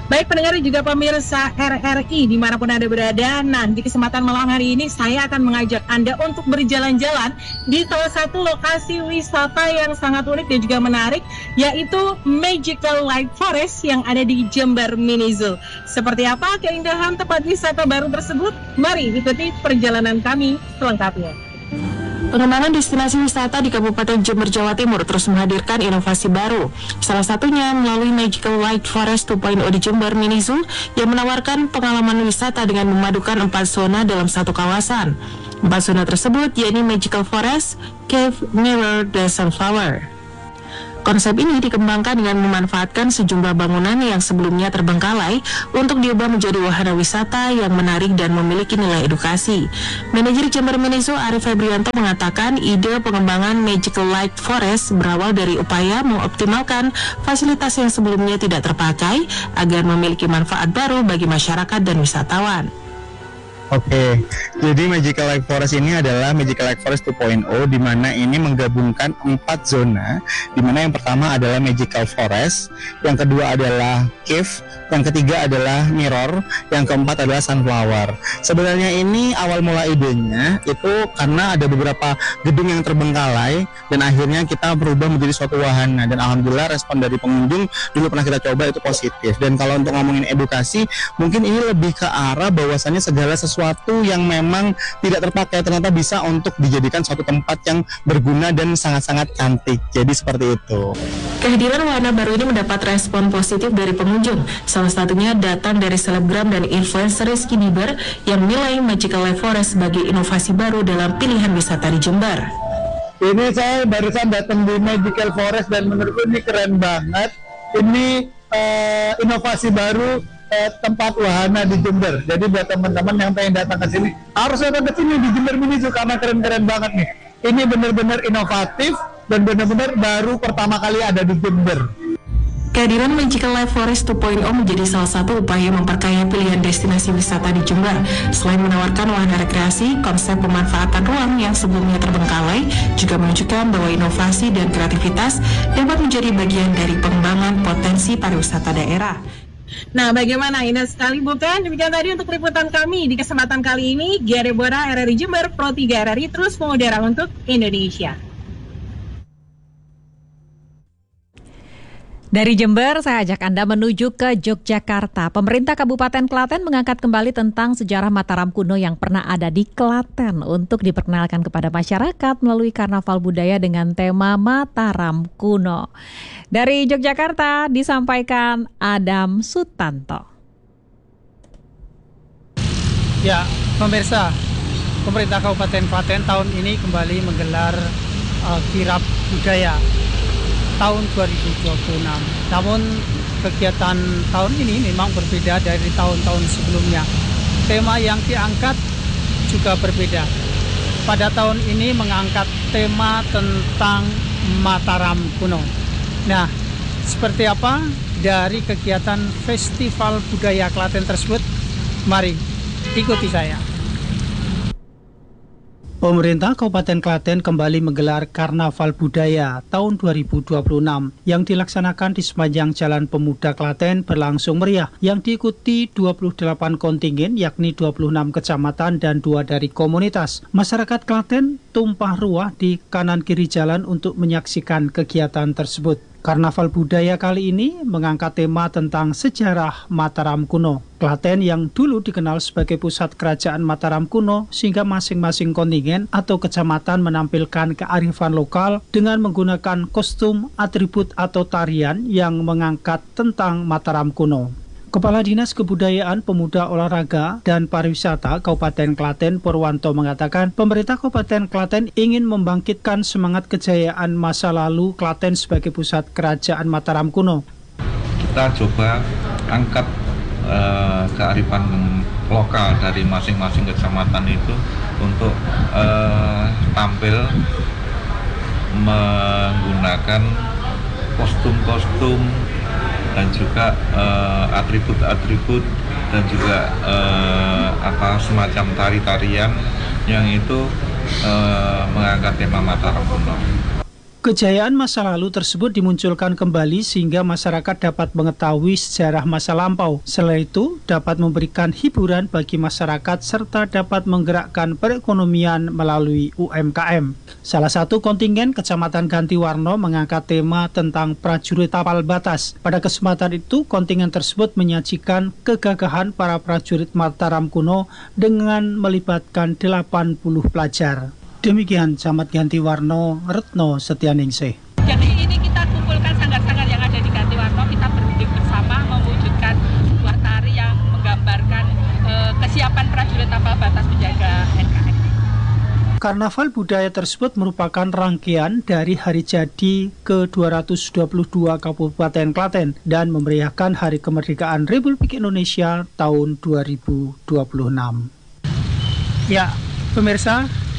Baik pendengar dan juga pemirsa RRI dimanapun Anda berada, nah di kesempatan malam hari ini saya akan mengajak Anda untuk berjalan-jalan di salah satu lokasi wisata yang sangat unik dan juga menarik, yaitu Magical Light Forest yang ada di Jember Mini Zoo. Seperti apa keindahan tempat wisata baru tersebut? Mari ikuti perjalanan kami selengkapnya. Pengembangan destinasi wisata di Kabupaten Jember, Jawa Timur terus menghadirkan inovasi baru. Salah satunya melalui Magical Light Forest 2.0 di Jember Mini Zoo yang menawarkan pengalaman wisata dengan memadukan 4 zona dalam satu kawasan. 4 zona tersebut yakni Magical Forest, Cave, Mirror, dan Sunflower. Konsep ini dikembangkan dengan memanfaatkan sejumlah bangunan yang sebelumnya terbengkalai untuk diubah menjadi wahana wisata yang menarik dan memiliki nilai edukasi. Manajer Jember Mini Zoo Arif Febrianto mengatakan ide pengembangan Magical Light Forest berawal dari upaya mengoptimalkan fasilitas yang sebelumnya tidak terpakai agar memiliki manfaat baru bagi masyarakat dan wisatawan. Oke, jadi Magical Light Forest ini adalah Magical Light Forest 2.0 di mana ini menggabungkan 4 zona, di mana yang pertama adalah Magical Forest, yang kedua adalah Cave, yang ketiga adalah Mirror, yang keempat adalah Sunflower. Sebenarnya ini awal mula idenya itu karena ada beberapa gedung yang terbengkalai dan akhirnya kita berubah menjadi suatu wahana, dan alhamdulillah respon dari pengunjung dulu pernah kita coba itu positif. Dan kalau untuk ngomongin edukasi, mungkin ini lebih ke arah bahwasannya segala sesuatu yang memang tidak terpakai ternyata bisa untuk dijadikan suatu tempat yang berguna dan sangat-sangat cantik. Jadi seperti itu. Kehadiran wahana baru ini mendapat respon positif dari pengunjung. Salah satunya datang dari selebgram dan influencer Rizky Biber yang menilai Magical Light Forest sebagai inovasi baru dalam pilihan wisata di Jember. Ini saya barusan datang di Magical Forest dan menurutku ini keren banget. Ini inovasi baru tempat wahana di Jember. Jadi buat teman-teman yang pengen datang ke sini harus datang ke sini di Jember Mini Zoo karena keren-keren banget nih. Ini benar-benar inovatif dan benar-benar baru pertama kali ada di Jember. Kehadiran Magical Light Forest 2.0 menjadi salah satu upaya memperkaya pilihan destinasi wisata di Jember. Selain menawarkan wahana rekreasi, konsep pemanfaatan ruang yang sebelumnya terbengkalai juga menunjukkan bahwa inovasi dan kreativitas dapat menjadi bagian dari pengembangan potensi pariwisata daerah. Nah, bagaimana? Indah sekali bukan? Demikian tadi untuk liputan kami di kesempatan kali ini. Gia Deborah, RRI Jember, Pro 3 RRI terus mengudara untuk Indonesia. Dari Jember, saya ajak Anda menuju ke Yogyakarta. Pemerintah Kabupaten Klaten mengangkat kembali tentang sejarah Mataram kuno yang pernah ada di Klaten untuk diperkenalkan kepada masyarakat melalui karnaval budaya dengan tema Mataram kuno. Dari Yogyakarta disampaikan Adam Sutanto. Ya, pemirsa, pemerintah Kabupaten Klaten tahun ini kembali menggelar kirab budaya tahun 2026. Namun kegiatan tahun ini memang berbeda dari tahun-tahun sebelumnya. Tema yang diangkat juga berbeda. Pada tahun ini mengangkat tema tentang Mataram kuno. Nah, seperti apa dari kegiatan Festival Budaya Klaten tersebut? Mari ikuti saya. Pemerintah Kabupaten Klaten kembali menggelar Karnaval Budaya tahun 2026 yang dilaksanakan di sepanjang Jalan Pemuda Klaten berlangsung meriah yang diikuti 28 kontingen yakni 26 kecamatan dan 2 dari komunitas. Masyarakat Klaten tumpah ruah di kanan kiri jalan untuk menyaksikan kegiatan tersebut. Karnaval budaya kali ini mengangkat tema tentang sejarah Mataram kuno. Klaten yang dulu dikenal sebagai pusat kerajaan Mataram kuno sehingga masing-masing kontingen atau kecamatan menampilkan kearifan lokal dengan menggunakan kostum, atribut atau tarian yang mengangkat tentang Mataram kuno. Kepala Dinas Kebudayaan, Pemuda, Olahraga, dan Pariwisata Kabupaten Klaten Purwanto mengatakan pemerintah Kabupaten Klaten ingin membangkitkan semangat kejayaan masa lalu Klaten sebagai pusat kerajaan Mataram kuno. Kita coba angkat kearifan lokal dari masing-masing kecamatan itu untuk tampil menggunakan kostum-kostum dan juga atribut-atribut dan juga semacam tari-tarian yang itu mengangkat tema Mataram kuno. Kejayaan masa lalu tersebut dimunculkan kembali sehingga masyarakat dapat mengetahui sejarah masa lampau. Selain itu, dapat memberikan hiburan bagi masyarakat serta dapat menggerakkan perekonomian melalui UMKM. Salah satu kontingen Kecamatan Gantiwarno mengangkat tema tentang prajurit tapal batas. Pada kesempatan itu, kontingen tersebut menyajikan kegagahan para prajurit Mataram kuno dengan melibatkan 80 pelajar. Demikian Camat Gantiwarno, Retno Setianingsih. Jadi ini kita kumpulkan sanggar-sanggar yang ada di Gantiwarno, kita berunding bersama mewujudkan sebuah tari yang menggambarkan kesiapan prajurit tapal batas menjaga NKRI. Karnaval budaya tersebut merupakan rangkaian dari hari jadi ke-222 Kabupaten Klaten dan memeriahkan Hari Kemerdekaan Republik Indonesia tahun 2026. Ya, pemirsa,